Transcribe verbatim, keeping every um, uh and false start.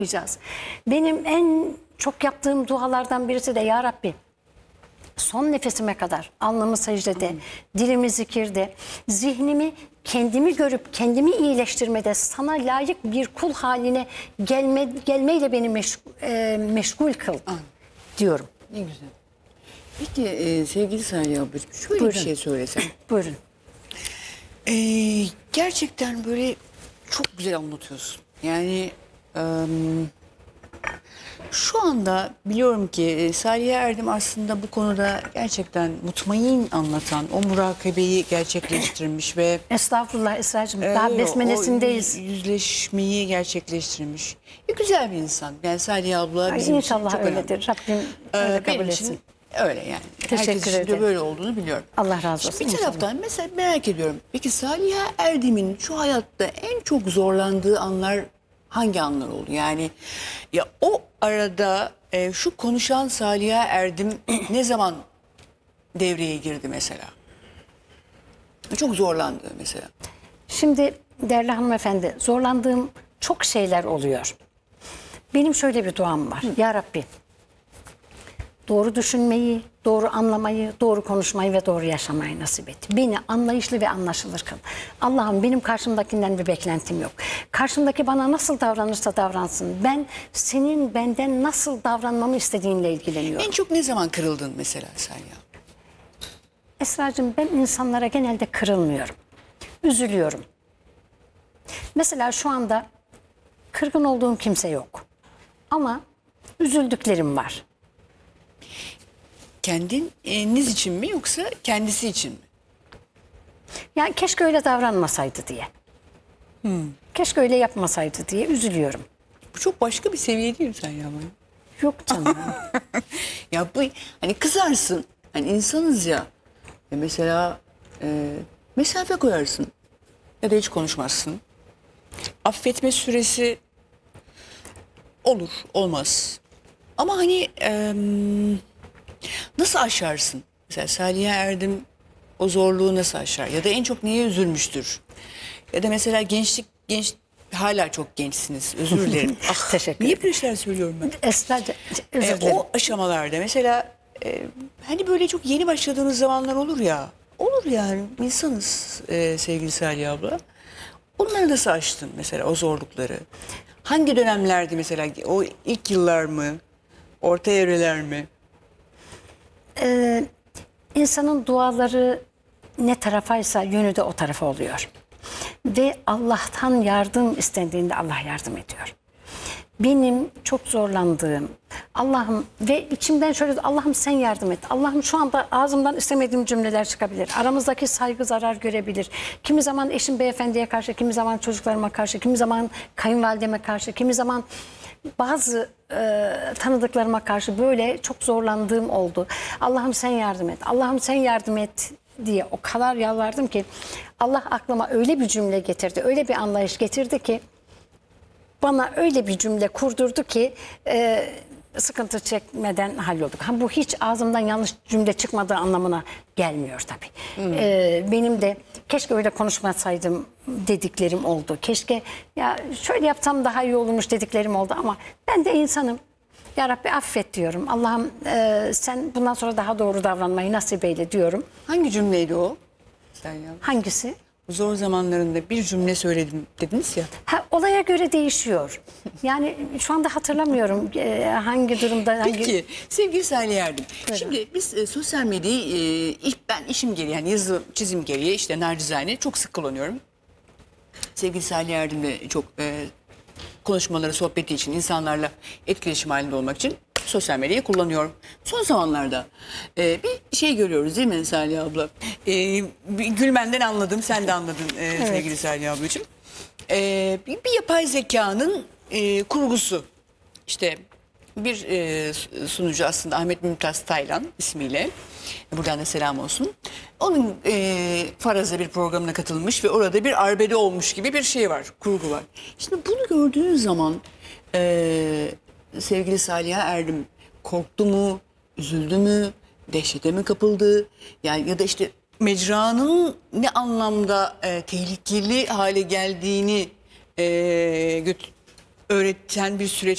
okuyacağız. Benim en çok yaptığım dualardan birisi de Ya Rabbi, son nefesime kadar alnımı secdede, hmm. dilimi zikirde, zihnimi kendimi görüp kendimi iyileştirmede sana layık bir kul haline gelme, gelmeyle beni meşgul, e, meşgul kıl ah. diyorum. Ne güzel. Peki e, sevgili Salih ablacığım şöyle Buyurun. bir şey söylesem. Buyurun. E, gerçekten böyle çok güzel anlatıyorsun. Yani e, şu anda biliyorum ki Salih Erdem aslında bu konuda gerçekten mutmain anlatan, o murakabeyi gerçekleştirmiş ve Estağfurullah Esra'cığım, e, daha besmelesindeyiz. O yüzleşmeyi gerçekleştirmiş. E, güzel bir insan. Yani Salih abla Ay, bizim İnşallah için çok öyledir. Rabbim Ee, öyle kabul benim etsin. için öyle yani. Teşekkür Herkes için de ederim. böyle olduğunu biliyorum. Allah razı olsun. Şimdi bir taraftan mesela merak ediyorum. Peki Salih Erdem'in şu hayatta en çok zorlandığı anlar hangi anlar oldu? Yani ya o arada e, şu konuşan Salih Erdem ne zaman devreye girdi mesela? Çok zorlandı mesela. Şimdi değerli hanımefendi, zorlandığım çok şeyler oluyor. Benim şöyle bir duam var. Hı. Ya Rabbi, doğru düşünmeyi, doğru anlamayı, doğru konuşmayı ve doğru yaşamayı nasip et. Beni anlayışlı ve anlaşılır kıl. Allah'ım, benim karşımdakinden bir beklentim yok. Karşımdaki bana nasıl davranırsa davransın. Ben senin benden nasıl davranmamı istediğinle ilgileniyorum. En çok ne zaman kırıldın mesela sen ya? Esra'cığım, ben insanlara genelde kırılmıyorum. Üzülüyorum. Mesela şu anda kırgın olduğum kimse yok. Ama üzüldüklerim var. Kendiniz için mi yoksa kendisi için mi? Yani keşke öyle davranmasaydı diye. Hmm. Keşke öyle yapmasaydı diye üzülüyorum. Bu çok başka bir seviye değil mi sen ya? Yok canım. Ya bu hani kızarsın. Hani insanız ya. E mesela e, mesafe koyarsın. Ya da hiç konuşmazsın. Affetme süresi olur, olmaz. Ama hani e, nasıl aşarsın? Mesela Salih Erdem o zorluğu nasıl aşar? Ya da en çok neye üzülmüştür? Ya da mesela gençlik, genç hala çok gençsiniz. Özür dilerim. Ah, teşekkür niye ederim. böyle şeyler söylüyorum ben? Esra'cığım, özür E, dilerim. o aşamalarda mesela e, hani böyle çok yeni başladığınız zamanlar olur ya. Olur yani, insanız e, sevgili Salih abla. Onları nasıl aştın mesela, o zorlukları? Hangi dönemlerdi mesela, o ilk yıllar mı? Orta evreler mi? Ee, insanın duaları ne tarafaysa yönü de o tarafa oluyor. Ve Allah'tan yardım istendiğinde Allah yardım ediyor. Benim çok zorlandığım, Allah'ım ve içimden şöyle, Allah'ım sen yardım et. Allah'ım, şu anda ağzımdan istemediğim cümleler çıkabilir. Aramızdaki saygı zarar görebilir. Kimi zaman eşim beyefendiye karşı, kimi zaman çocuklarıma karşı, kimi zaman kayınvalideme karşı, kimi zaman bazı e, tanıdıklarıma karşı böyle çok zorlandığım oldu. Allah'ım sen yardım et. Allah'ım sen yardım et diye o kadar yalvardım ki Allah aklıma öyle bir cümle getirdi, öyle bir anlayış getirdi ki bana öyle bir cümle kurdurdu ki e, sıkıntı çekmeden hallolduk. Ha, bu hiç ağzımdan yanlış cümle çıkmadığı anlamına gelmiyor tabii. Hmm. E, benim de keşke öyle konuşmasaydım dediklerim oldu. Keşke ya şöyle yapsam daha iyi olurmuş dediklerim oldu ama ben de insanım. Ya Rabbi affet diyorum. Allah'ım e, sen bundan sonra daha doğru davranmayı nasip eyle diyorum. Hangi cümleydi o? Sen ya. Hangisi? Zor zamanlarında bir cümle söyledim dediniz ya. Ha, olaya göre değişiyor. Yani şu anda hatırlamıyorum e, hangi durumda. Hangi... Peki sevgili Salih Erdem. Buyurun. Şimdi biz e, sosyal medyayı e, ilk ben işim gereği, yani yazı çizim gereği işte nacizane çok sık kullanıyorum. Sevgili Salih Erdem'le çok e, konuşmaları, sohbeti için, insanlarla etkileşim halinde olmak için sosyal medyayı kullanıyorum. Son zamanlarda e, bir şey görüyoruz değil mi Salih abla? E, bir gülmenden anladım, sen de anladın e, Evet. sevgili Salih ablacığım. E, bir, bir yapay zekanın e, kurgusu. İşte bir e, sunucu, aslında Ahmet Mümtaz Taylan ismiyle, buradan da selam olsun. Onun e, faraza bir programına katılmış ve orada bir arbede olmuş gibi bir şey var, kurgu var. Şimdi bunu gördüğün zaman e, sevgili Salih Erdem korktu mu, üzüldü mü, dehşete mi kapıldı? Yani ya da işte mecranın ne anlamda e, tehlikeli hale geldiğini e, öğreten bir süreç